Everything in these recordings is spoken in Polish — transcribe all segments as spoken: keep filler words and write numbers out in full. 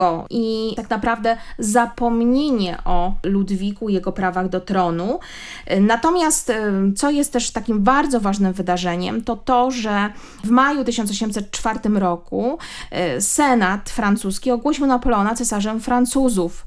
i tak naprawdę zapomnienie o Ludwiku i jego prawach do tronu. Natomiast co jest też takim bardzo ważnym wydarzeniem, to to, że w maju tysiąc osiemset czwartego roku Senat francuski ogłosił Napoleona cesarzem Francuzów.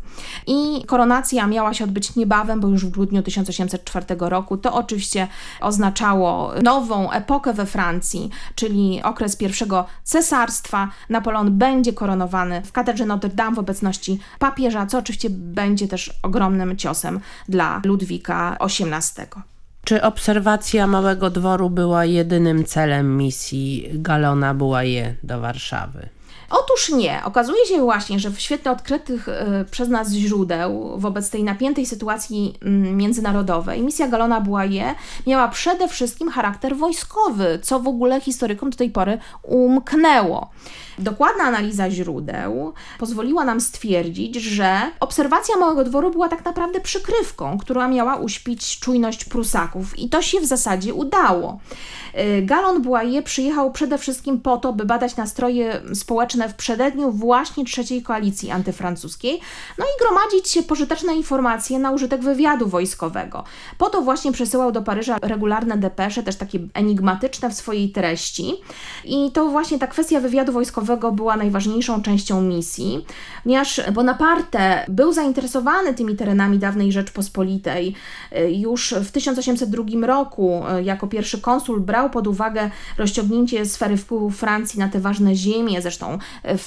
I koronacja miała się odbyć niebawem, bo już w grudniu tysiąc osiemset czwartego roku. To oczywiście oznaczało nową epokę we Francji, czyli okres pierwszego cesarstwa. Napoleon będzie koronowany w katedrze Notre Dame w obecności papieża, co oczywiście będzie też ogromnym ciosem dla Ludwika osiemnastego. Czy obserwacja Małego Dworu była jedynym celem misji Galona Boulaye do Warszawy? Otóż nie. Okazuje się właśnie, że w świetle odkrytych y, przez nas źródeł wobec tej napiętej sytuacji y, międzynarodowej misja Galona Boulaye miała przede wszystkim charakter wojskowy, co w ogóle historykom do tej pory umknęło. Dokładna analiza źródeł pozwoliła nam stwierdzić, że obserwacja Małego Dworu była tak naprawdę przykrywką, która miała uśpić czujność Prusaków i to się w zasadzie udało. Galon Boulaye przyjechał przede wszystkim po to, by badać nastroje społeczne w przededniu właśnie trzeciej koalicji antyfrancuskiej, no i gromadzić pożyteczne informacje na użytek wywiadu wojskowego. Po to właśnie przesyłał do Paryża regularne depesze, też takie enigmatyczne w swojej treści i to właśnie ta kwestia wywiadu wojskowego była najważniejszą częścią misji, ponieważ Bonaparte był zainteresowany tymi terenami dawnej Rzeczpospolitej. Już w tysiąc osiemset drugim roku jako pierwszy konsul brał pod uwagę rozciągnięcie sfery wpływu Francji na te ważne ziemie. Zresztą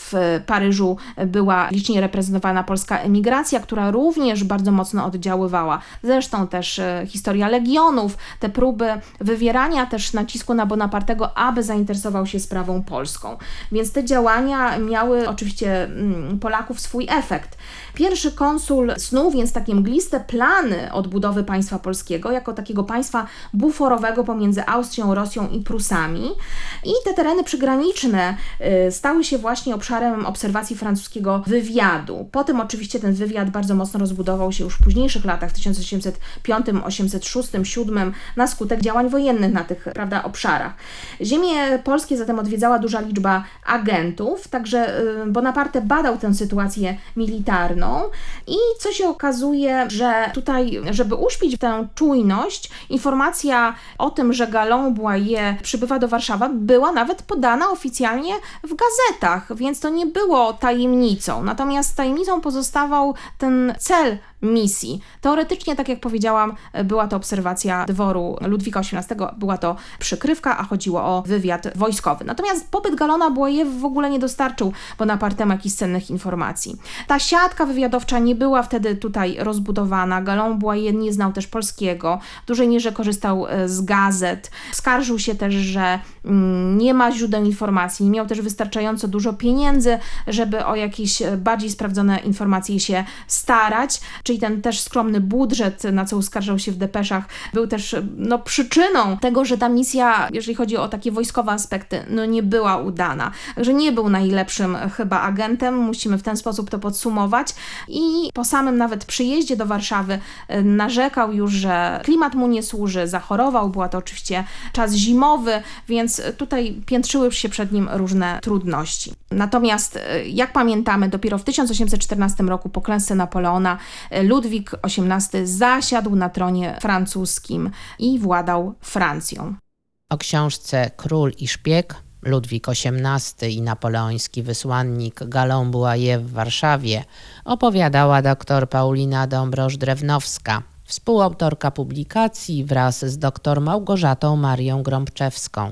w Paryżu była licznie reprezentowana polska emigracja, która również bardzo mocno oddziaływała. Zresztą też historia legionów, te próby wywierania też nacisku na Bonapartego, aby zainteresował się sprawą polską. Więc te działania miały oczywiście Polaków swój efekt. Pierwszy konsul snuł więc takie mgliste plany odbudowy państwa polskiego jako takiego państwa buforowego pomiędzy Austrią, Rosją i Prusami. I te tereny przygraniczne stały się właśnie obszarem obserwacji francuskiego wywiadu. Potem oczywiście ten wywiad bardzo mocno rozbudował się już w późniejszych latach, w tysiąc osiemset piątym, osiemset szóstym, siódmym na skutek działań wojennych na tych, prawda, obszarach. Ziemie polskie zatem odwiedzała duża liczba agentów, także Bonaparte badał tę sytuację militarną i co się okazuje, że tutaj, żeby uśpić tę czujność, informacja o tym, że Galon Boulaye przybywa do Warszawy, była nawet podana oficjalnie w gazetach, więc to nie było tajemnicą. Natomiast tajemnicą pozostawał ten cel misji. Teoretycznie, tak jak powiedziałam, była to obserwacja dworu Ludwika osiemnastego, była to przykrywka, a chodziło o wywiad wojskowy. Natomiast pobyt Galona Boulaye w ogóle nie dostarczył Bonapartemu jakichś cennych informacji. Ta siatka wywiadowcza nie była wtedy tutaj rozbudowana. Galon Boulaye nie znał też polskiego, w dużej mierze korzystał z gazet. Skarżył się też, że nie ma źródeł informacji, nie miał też wystarczająco dużo pieniędzy, żeby o jakieś bardziej sprawdzone informacje się starać. Czyli ten też skromny budżet, na co uskarżał się w depeszach, był też no, przyczyną tego, że ta misja, jeżeli chodzi o takie wojskowe aspekty, no nie była udana. Także nie był najlepszym chyba agentem, musimy w ten sposób to podsumować. I po samym nawet przyjeździe do Warszawy narzekał już, że klimat mu nie służy, zachorował, była to oczywiście czas zimowy, więc tutaj piętrzyły się przed nim różne trudności. Natomiast, jak pamiętamy, dopiero w tysiąc osiemset czternastym roku po klęsce Napoleona Ludwik osiemnasty zasiadł na tronie francuskim i władał Francją. O książce Król i szpieg, Ludwik osiemnasty i napoleoński wysłannik Galon Boulaye w Warszawie opowiadała dr Paulina Dąbroż-Drewnowska, współautorka publikacji wraz z dr Małgorzatą Marią Grąbczewską.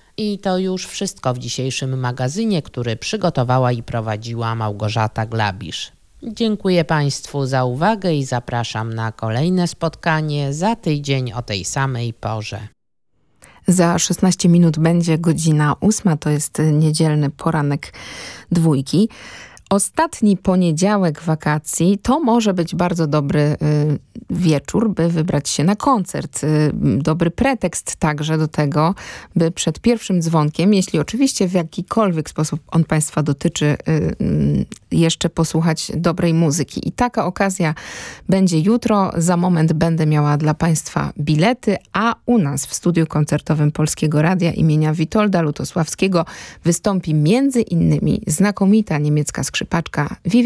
I to już wszystko w dzisiejszym magazynie, który przygotowała i prowadziła Małgorzata Glabisz. Dziękuję Państwu za uwagę i zapraszam na kolejne spotkanie za tydzień o tej samej porze. Za szesnaście minut będzie godzina ósma, to jest niedzielny poranek dwójki. Ostatni poniedziałek wakacji to może być bardzo dobry y, wieczór, by wybrać się na koncert. Y, dobry pretekst także do tego, by przed pierwszym dzwonkiem, jeśli oczywiście w jakikolwiek sposób on Państwa dotyczy, y, y, jeszcze posłuchać dobrej muzyki. I taka okazja będzie jutro. Za moment będę miała dla Państwa bilety, a u nas w studiu koncertowym Polskiego Radia imienia Witolda Lutosławskiego wystąpi między innymi znakomita niemiecka skrzypaczka Vivian